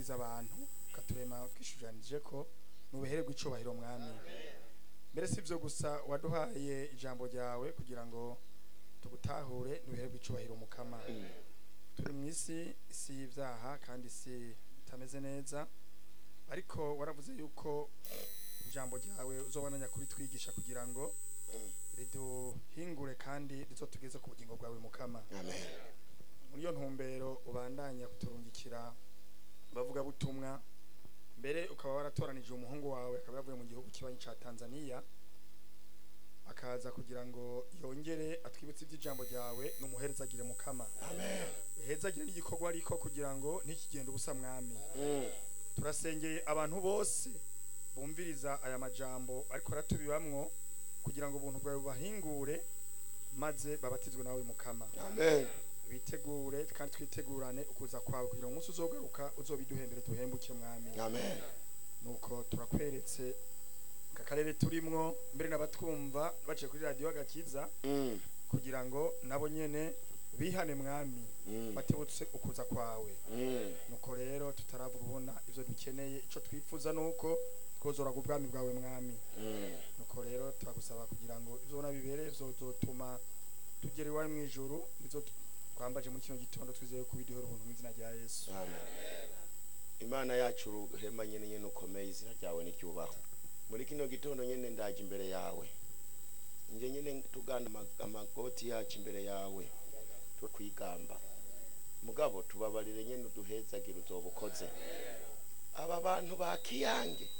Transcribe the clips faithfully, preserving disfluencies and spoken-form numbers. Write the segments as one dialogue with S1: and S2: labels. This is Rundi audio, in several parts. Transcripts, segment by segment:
S1: twigize abantu katurema twishujanije ko nubehererwa icubahiro mwami. Mbere sivyo gusa waduhaye ijambo ryawe kugira ngo tugutahure nubehererwa icubahiro mukama. Turi mwisi isi y'ivyaha kandi isi itameze neza, ariko waravuze yuko ijambo ryawe uzobananya kubitwigisha kugira ngo riduhingure kandi rizotugeze ku bugingo bwawe mukama.
S2: Amen.
S1: Muri iyo ntumbero ubandanya kuturungikira bavuga butumwa, mbere ukaba waratoranije umuhungu wawe akaba yavuye mu gihugu kibanyi ca Tanzania akaza kugira ngo yongere atwibutse iby'ijambo ryawe n'umuherezagire mukama.
S2: Amen.
S1: Hezagire n'igikorwa ariko kugira ngo ntikigende ubusa mwami.
S2: Mm.
S1: Turasengeye abantu bose bumviriza aya majambo ariko aratubibamwo kugira ngo ubuntu bwawe bubahingure maze babatizwe nawe mukama.
S2: Amen.
S1: Bitegure kandi twitegurane ukuza kwawe kugira ngo umunsi uzogaruka uzobiduhembere duhembuke mwami.
S2: Amen.
S1: Nuko turakweretse kakarere turimwo mbere n'abatwumva baciye kuri radio Agakiza
S2: Mm.
S1: kugira ngo nabo nyene bihane mwami
S2: Mm.
S1: batebutse ukuza kwawe.
S2: Mm.
S1: Nuko rero tutarabubona ivyo dukeneye, ico twifuza nuko twozora ku bwami bwawe mwami.
S2: Mm.
S1: Nuko rero turagusaba kugira ngo izona bibere zozotuma tugere iwawe mwijuru, nizo twambaje muri kino gitondo twizeye ko biduhera ubuntu mu izina rya Yesu.
S2: Amen. Imana yacu ruhema nyene nyene ukomeye, izina ryawe niryubahwe. Muri kino gitondo nyene ndaje imbere yawe, nje nyene tuganda amagoti yacu imbere yawe tukwigamba. Mugabo tubabarire nyene uduhezagira uzobukoze. Aba bantu ba Kiyange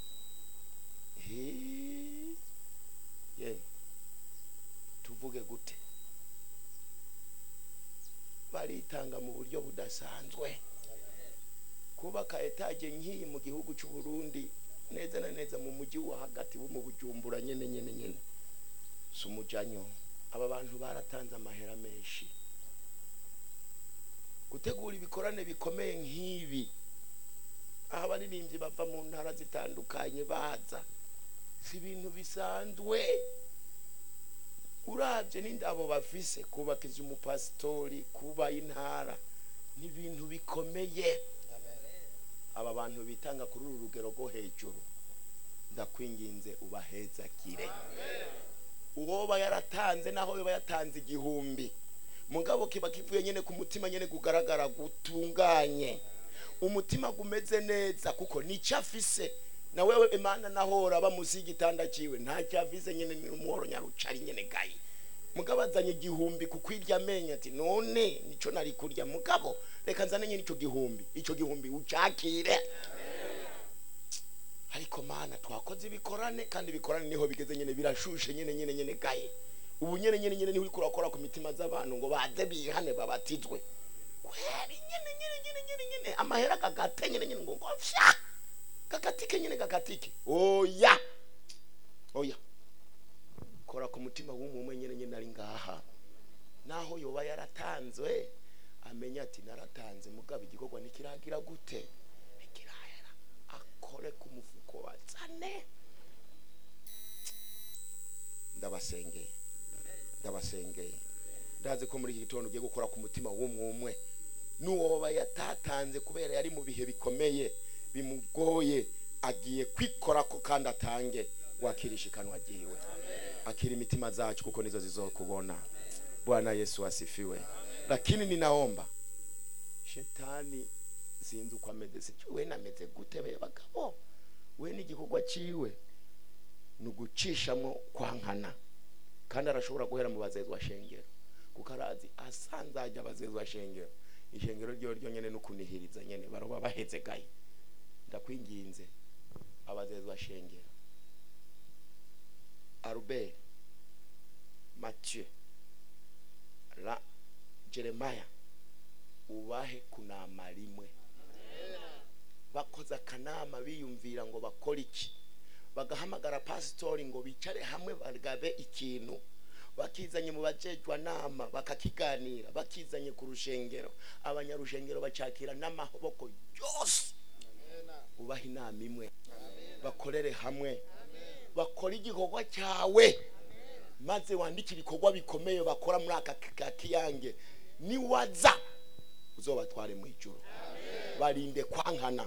S2: He ye tuvuge gute, baritanga mu buryo budasanzwe kubaka etaje nk'iyi mu gihugu cy'u Burundi, neza na neza mu mujyi wa hagati wo mu Bujumbura nyene nyene nyene sumujanyo. Aba bantu baratanze amahera menshi gutegura ibikorane bikomeye nk'ibi, aho abaririmbyi bava mu ntara zitandukanye baza, si ibintu bisanzwe. Uravye n'indabo bafise kubakiza umupasitori, kuba intara, ni ibintu bikomeye. Aba bantu bitanga kuri uru rugero rwo hejuru, ndakwinginze ubahezagire. Uwoba yaratanze naho yoba yatanze igihumbi, mugabo kiba kivuye nyene ku mutima nyene kugaragara gutunganye, umutima gumeze neza, kuko nico afise. Na wewe Imana nahora bamusi igitanda ciwe nta cyafise nyene ni umuhoro nyarucari nyene gayi, mugabo azanye igihumbi kukwirya amenya ati none nico nari kurya, mugabo reka nzane nyene ico gihumbi, ico gihumbi ucakire. Ariko Mana twakoze ibikorane kandi ibikorane niho bigeze nyene birashushe nyene nyene nyene gayi. Ubu nyene nyene nyene niho uri kurakora ku mitima z'abantu ngo baze bihane babatizwe. Kweri nyene nyene nyene nyene nyene amahera kagate nyene nyene ngo ngofya kakatike nyene kakatike. Oya oya, kora ku mutima w'umwe nyene nyene ari ngaha, naho yoba yaratanzwe amenya ati naratanze, mugabo igikorwa nikiragira gute, nikirahera akore ku mufuko wazane. Ndabasengeye ndabasengeye ndazi ko muri iki gitondo ugiye gukora ku mutima w'umwe umwe, n'uwoba yatatanze kubera yari mu bihe bikomeye bimugoye, agiye kwikora ko kandi atange, wakirisha ikanwa ryiwe, akira imitima zacu kuko nizo zizokubona. Bwana Yesu asifiwe. Lakini ninaomba shetani sinzi uko ameze, si we nameze gute be bagabo, we n'igikorwa ciwe nugucishamo kwankana, kandi arashobora guhera mu bazezwa shengero kuko arazi asanzaje abazezwa shengero, ishengero ryo ryo nyene nukunihiriza nyene baroba baheze gayi. Ndakwinginze abazezwa shengero Albert, Mathieu, la Jeremiah, ubahe kunama rimwe, bakoza akanama biyumvira ngo bakora iki, bagahamagara pastori ngo bicare hamwe bagabe ikintu, bakizanye mu bajejwa nama bakakiganira, bakizanye ku rushengero, abanyarushengero bacakira n'amaboko yose. Ubaha inama imwe, bakorere hamwe, bakora igikorwa cyawe, maze wandikira ibikorwa bikomeye bakora muri aka Kiyange, niwaza uzobatware mu ijuru. Barinde kwankana,